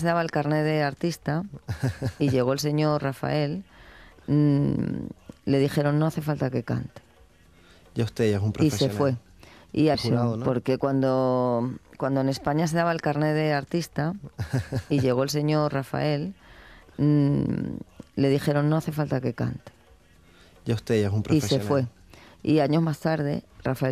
se daba el carnet de artista y llegó el señor Rafael, le dijeron no hace falta que cante. Ya usted ya es un Y profesional. se fue. Y Jurado, ¿no? porque cuando en España se daba el carnet de artista y llegó el señor Rafael, le dijeron no hace falta que cante. Ya usted ya es un Y se profesional. fue. Y años más tarde, Rafael